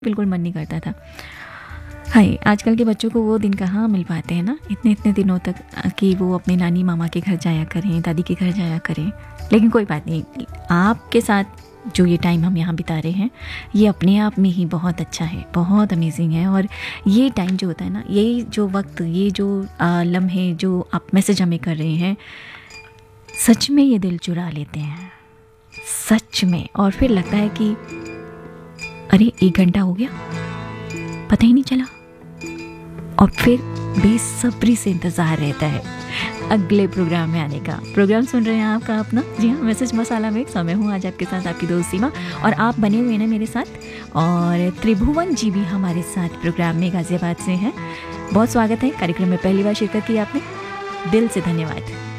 बिल्कुल मन नहीं करता था। हाय, आजकल के बच्चों को वो दिन कहाँ मिल पाते हैं ना, इतने इतने दिनों तक कि वो अपने नानी मामा के घर जाया करें, दादी के घर जाया करें। लेकिन कोई बात नहीं, आपके साथ जो ये टाइम हम यहाँ बिता रहे हैं ये अपने आप में ही बहुत अच्छा है, बहुत अमेजिंग है। और ये टाइम जो होता है ना, यही जो वक्त, ये जो लम्हे जो आप मैसेज हमें कर रहे हैं, सच में ये दिल चुरा लेते हैं, सच में। और फिर लगता है कि अरे 1 घंटा हो गया, पता ही नहीं चला। और फिर बेसब्री से इंतज़ार रहता है अगले प्रोग्राम में आने का। प्रोग्राम सुन रहे हैं आपका अपना, जी हाँ, मैसेज मसाला में समय हूँ आज आपके साथ, आपकी दोस्त सीमा। और आप बने हुए हैं मेरे साथ, और त्रिभुवन जी भी हमारे साथ प्रोग्राम में गाज़ियाबाद से हैं। बहुत स्वागत है कार्यक्रम में, पहली बार शिरकत की आपने, दिल से धन्यवाद।